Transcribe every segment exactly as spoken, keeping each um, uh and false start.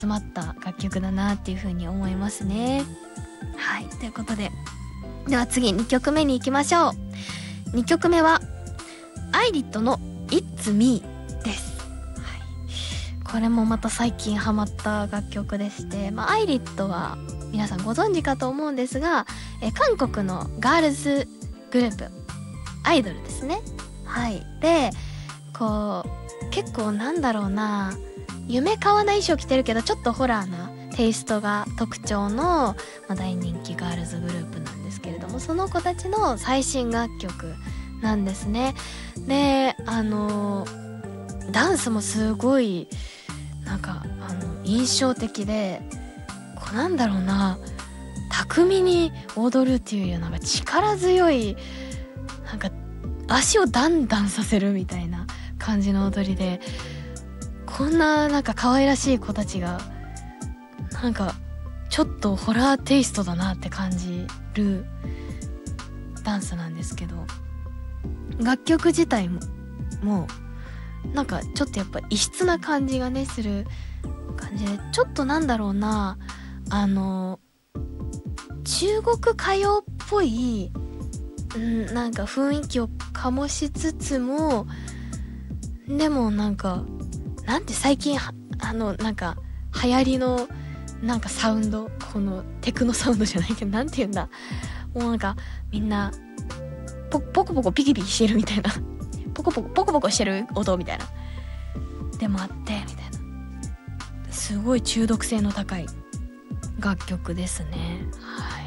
詰まった楽曲だなっていう風に思いますね。はい、ということででは次にきょくめに行きましょう。にきょくめはアイリットの It's Me です。はい、これもまた最近ハマった楽曲でして、まあ、アイリットは皆さんご存知かと思うんですが、え韓国のガールズグループアイドルですね。はい、でこう結構なんだろうな、夢買わない衣装着てるけどちょっとホラーなテイストが特徴の、まあ、大人気ガールズグループなんですけれども、その子たちの最新楽曲なんですね。であのダンスもすごいなんかあの印象的で、こうなんだろうな、巧みに踊るっていうようななんか力強い、なんか足をダンダンさせるみたいな感じの踊りで、こんななんか可愛らしい子たちがなんかちょっとホラーテイストだなって感じるダンスなんですけど、楽曲自体ももうなんかちょっとやっぱ異質な感じがねする感じで、ちょっとなんだろうな、あの中国歌謡っぽい、うん、なんか雰囲気を醸しつつも、でもなんかなんて最近あのなんか流行りのなんかサウンド、このテクノサウンドじゃないけどなんて言うんだ、もうなんかみんなポポコポコピキピキしてるみたいなポコポコポコポコしてる音みたいなでもあってみたいな、すごい中毒性の高い楽曲ですね。はい、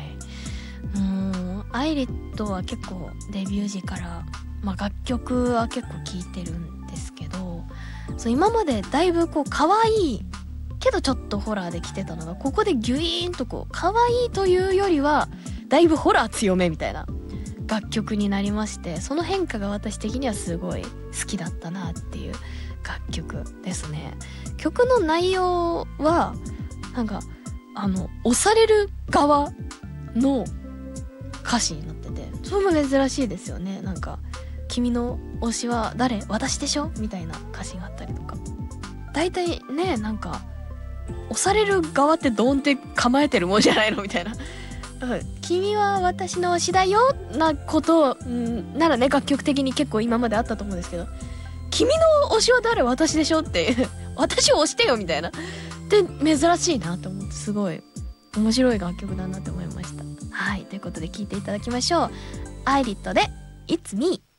もうアイリットは結構デビュー時から、まあ、楽曲は結構聴いてるんですけど、そう今までだいぶこう可愛いけどちょっとホラーで来てたのが、ここでギュイーンとこう可愛いというよりはだいぶホラー強めみたいな楽曲になりまして、その変化が私的にはすごい好きだったなっていう楽曲ですね。曲の内容はなんかあの押される側の歌詞になってて、それも珍しいですよね。なんか君の推しは誰？私でしょ？みたいな歌詞があったりとか、だいたいね、なんか押される側ってドーンって構えてるもんじゃないのみたいな君は私の推しだよなことんならね、楽曲的に結構今まであったと思うんですけど、君の推しは誰？私でしょって私を推してよみたいなで珍しいなと思って、すごい面白い楽曲だなって思いました。はい、ということで聴いていただきましょう。アイリットで It's Me。